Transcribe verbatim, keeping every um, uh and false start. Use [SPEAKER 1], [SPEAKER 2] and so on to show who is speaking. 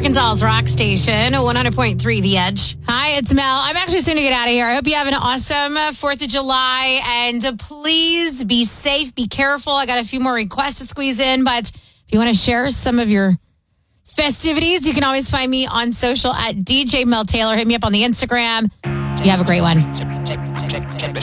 [SPEAKER 1] Arkansas's rock station, one hundred point three The Edge. Hi, it's Mel. I'm actually soon to get out of here. I hope you have an awesome uh, fourth of July. And uh, please be safe, be careful. I got a few more requests to squeeze in. But if you want to share some of your festivities, you can always find me on social at D J Mel Taylor. Hit me up on the Instagram. You have a great one.